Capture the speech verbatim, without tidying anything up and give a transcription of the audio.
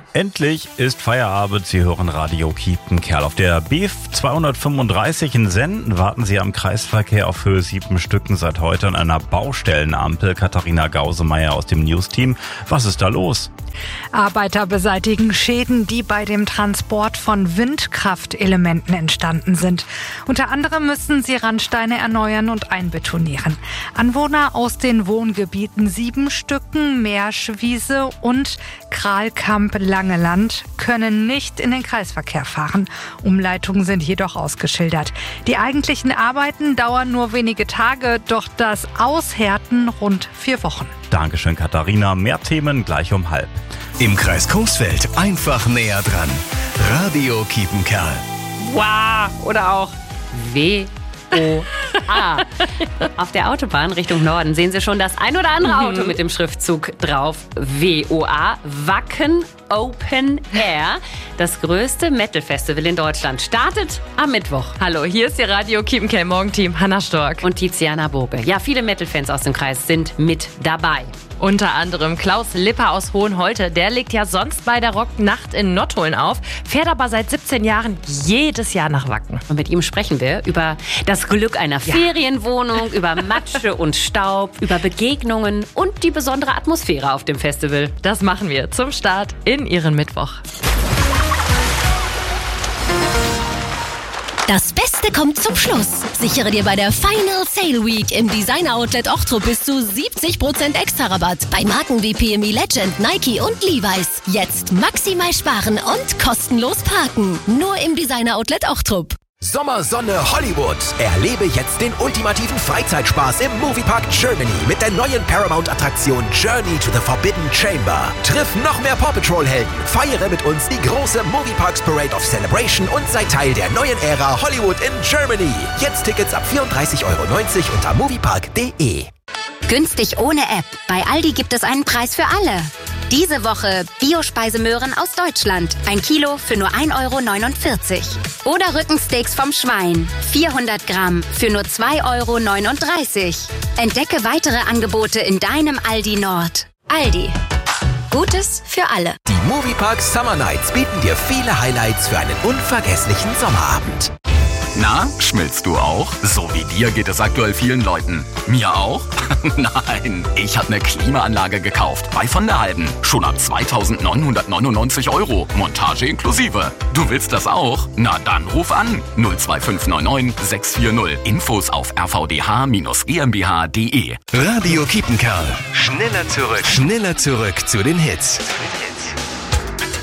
Endlich ist Feierabend. Sie hören Radio Kiepenkerl. Auf der B zweihundertfünfunddreißig in Senden warten Sie am Kreisverkehr auf Höhe sieben Stücken seit heute an einer Baustellenampel. Katharina Gausemeyer aus dem News-Team. Was ist da los? Arbeiter beseitigen Schäden, die bei dem Transport von Windkraftelementen entstanden sind. Unter anderem müssen sie Randsteine erneuern und einbetonieren. Anwohner aus den Wohngebieten Siebenstücken, Meerschwiese und Kralkamp-Langeland können nicht in den Kreisverkehr fahren. Umleitungen sind jedoch ausgeschildert. Die eigentlichen Arbeiten dauern nur wenige Tage, doch das Aushärten rund vier Wochen. Dankeschön, Katharina. Mehr Themen gleich um halb. Im Kreis Coesfeld einfach näher dran. Radio Kiepenkerl. Wow! Oder auch W O A. Auf der Autobahn Richtung Norden sehen Sie schon das ein oder andere Auto mit dem Schriftzug drauf. W O A. Wacken Open Air. Das größte Metal-Festival in Deutschland startet am Mittwoch. Hallo, hier ist Ihr Radio Kiepenkerl Morgenteam Hanna Stork und Tiziana Bobe. Ja, viele Metal-Fans aus dem Kreis sind mit dabei. Unter anderem Klaus Lipper aus Hohenholte. Der legt ja sonst bei der Rocknacht in Nottuln auf, fährt aber seit siebzehn Jahren jedes Jahr nach Wacken. Und mit ihm sprechen wir über das Glück einer ja. Ferienwohnung, über Matsche und Staub, über Begegnungen und die besondere Atmosphäre auf dem Festival. Das machen wir zum Start in Ihren Mittwoch. Das Beste kommt zum Schluss. Sichere dir bei der Final Sale Week im Designer Outlet Ochtrup bis zu siebzig Prozent extra Rabatt bei Marken wie P M E Legend, Nike und Levi's. Jetzt maximal sparen und kostenlos parken. Nur im Designer Outlet Ochtrup. Sommersonne Hollywood. Erlebe jetzt den ultimativen Freizeitspaß im Moviepark Germany mit der neuen Paramount-Attraktion Journey to the Forbidden Chamber. Triff noch mehr Paw Patrol-Helden, feiere mit uns die große Movieparks Parade of Celebration und sei Teil der neuen Ära Hollywood in Germany. Jetzt Tickets ab vierunddreißig Euro neunzig unter moviepark punkt de. Günstig ohne App. Bei Aldi gibt es einen Preis für alle. Diese Woche Biospeisemöhren aus Deutschland. Ein Kilo für nur ein Euro neunundvierzig. Oder Rückensteaks vom Schwein. vierhundert Gramm für nur zwei Euro neununddreißig. Entdecke weitere Angebote in deinem Aldi Nord. Aldi. Gutes für alle. Die Moviepark Summer Nights bieten dir viele Highlights für einen unvergesslichen Sommerabend. Na, schmilzt du auch? So wie dir geht es aktuell vielen Leuten. Mir auch? Nein, ich habe eine Klimaanlage gekauft. Bei von der Halben. Schon ab zweitausendneunhundertneunundneunzig Euro. Montage inklusive. Du willst das auch? Na dann ruf an. null zwei fünf neun neun sechs vier null. Infos auf r v d h g m b h punkt d e. Radio Kiepenkerl. Schneller zurück. Schneller zurück zu den Hits.